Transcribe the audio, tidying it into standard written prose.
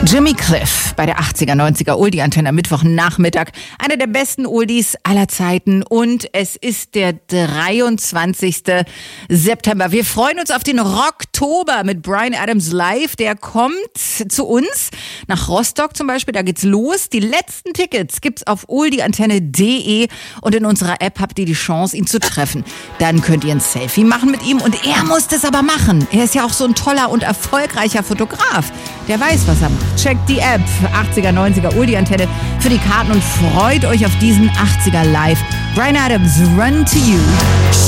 Jimmy Cliff bei der 80er, 90er Oldie-Antenne am Mittwochnachmittag. Einer der besten Oldies aller Zeiten und es ist der 23. September. Wir freuen uns auf den Rocktober mit Bryan Adams live. Der kommt zu uns nach Rostock zum Beispiel. Da geht's los. Die letzten Tickets gibt's auf oldieantenne.de und in unserer App habt ihr die Chance, ihn zu treffen. Dann könnt ihr ein Selfie machen mit ihm und er muss das aber machen. Er ist ja auch so ein toller und erfolgreicher Fotograf. Der weiß, was er macht. Checkt die App 80er, 90er Oldie-Antenne für die Karten und freut euch auf diesen 80er Live. Bryan Adams, Run to You.